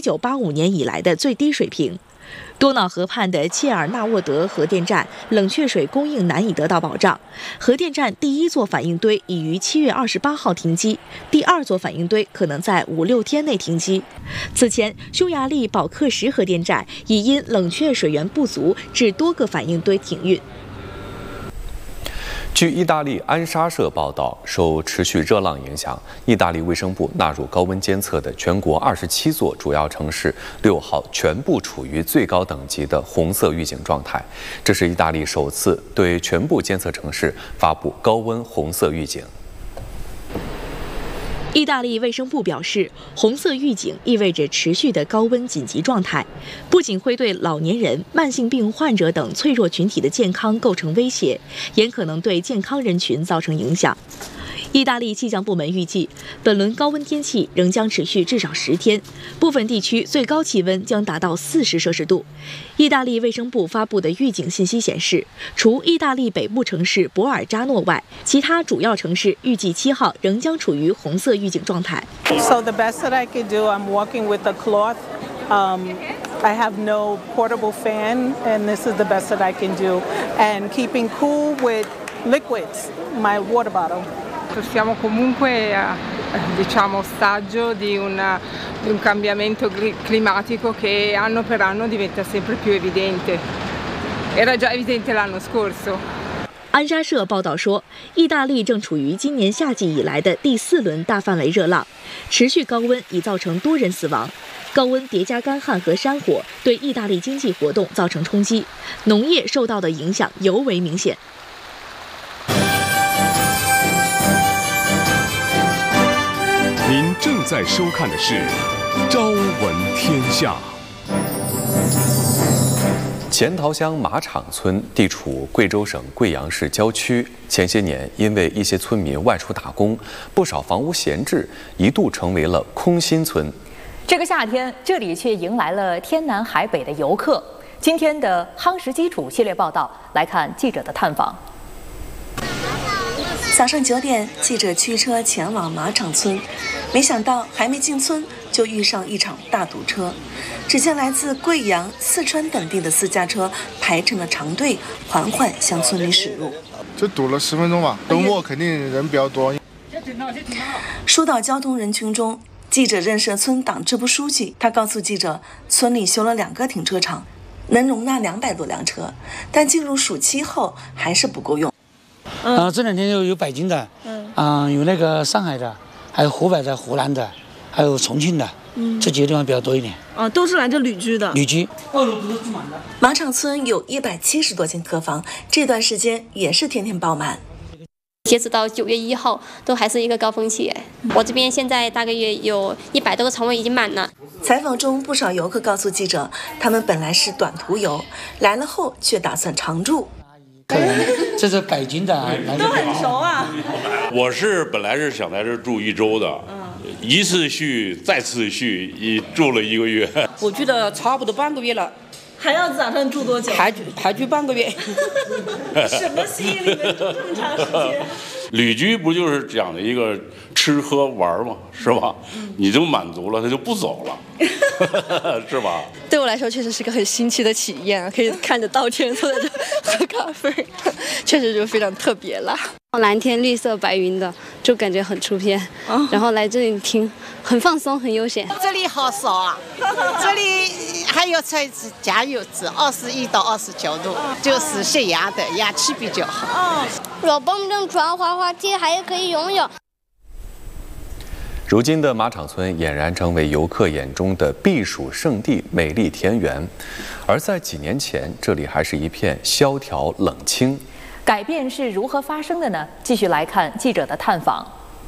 1985年以来的最低水平。多瑙河畔的切尔纳沃德核电站冷却水供应难以得到保障，核电站第一座反应堆已于7月28号停机，第二座反应堆可能在5-6天内停机。此前，匈牙利保克什核电站已因冷却水源不足致多个反应堆停运。 据意大利安莎社报道，受持续热浪影响，意大利卫生部纳入高温监测的全国27座主要城市6号全部处于最高等级的红色预警状态。这是意大利首次对全部监测城市发布高温红色预警。 意大利卫生部表示，红色预警意味着持续的高温紧急状态，不仅会对老年人、慢性病患者等脆弱群体的健康构成威胁，也可能对健康人群造成影响。意大利气象部门预计，本轮高温天气仍将持续至少10天，部分地区最高气温将达到40摄氏度。意大利卫生部发布的预警信息显示，除意大利北部城市博尔扎诺外，其他主要城市预计7号仍将处于红色预警状态。 So the best that I could do, I'm working with a cloth. I have no portable fan, and this is the best that I can do. And keeping cool with liquids, my water bottle. Siamo comunque diciamo ostaggio di un cambiamento climatico che anno per anno diventa sempre più evidente. Era già evidente l'anno scorso. 安莎社报道说，意大利正处于今年夏季以来的第4轮大范围热浪，持续高温已造成多人死亡。高温叠加干旱和山火对意大利经济活动造成冲击，农业受到的影响尤为明显。 您正在收看的是《朝闻天下》。 钱塘乡马场村地处贵州省贵阳市郊区，前些年因为一些村民外出打工，不少房屋闲置，一度成为了空心村。 这个夏天，这里却迎来了天南海北的游客。今天的夯实基础系列报道，来看记者的探访。 早上9点，记者驱车前往马场村，没想到还没进村就遇上一场大堵车。只见来自贵阳、四川等地的私家车排成了长队，缓缓向村里驶入。 就堵了10分钟吧，周末肯定人比较多。 疏导交通人群中，记者认识村党支部书记，他告诉记者，村里修了2个停车场，能容纳200多辆车，但进入暑期后还是不够用。 这2天有北京的，有那个上海的，还有湖北的、湖南的，还有重庆的，这几个地方比较多一点。 都是来这旅居的。 旅居。 2楼不是住满的。马场村有170多间客房，这段时间也是天天爆满。 截止到9月1号，都还是一个高峰期。我这边现在大概也有100多个床位已经满了。 采访中，不少游客告诉记者，他们本来是短途游，来了后却打算常住。 这是北京的， 都很熟啊。 我本来是想在这住1周的，一次续再次续，住了1个月。 我住了差不多半个月了。还要打算住多久？还住半个月。什么吸引你们住这么长时间？ 旅居不就是这样的一个吃喝玩吗？是吧？你就满足了，他就不走了，是吧？ 对我来说，确实是个很新奇的体验啊！可以看着稻田坐在这喝咖啡，确实就非常特别啦。蓝天绿色白云的，就感觉很出片。然后来这里听，很放松，很悠闲。 这里好少啊，这里还要再加油脂，21到29度，就是血压的，压气比较好。 有蹦蹦床、滑滑梯，还可以游泳。 如今的马场村俨然成为游客眼中的避暑胜地、美丽田园，而在几年前，这里还是一片萧条冷清。 改变是如何发生的呢？继续来看记者的探访。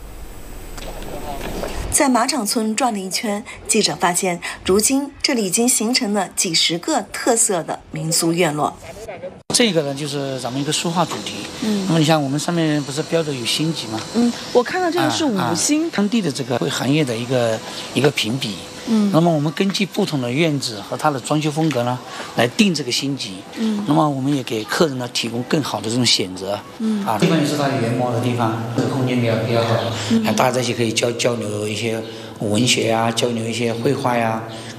在马场村转了一圈，记者发现，如今这里已经形成了几10个特色的民俗院落。 这个呢，就是咱们一个书画主题。那么你像我们上面不是标的有星级吗？ 我看到这个是5星。 当地的这个行业的一个评比。那么我们根据不同的院子和它的装修风格呢，来定这个星级。那么我们也给客人呢提供更好的这种选择。地方也是它原貌的地方，这个空间比较好。大家在一起可以交流一些文学呀，交流一些绘画呀，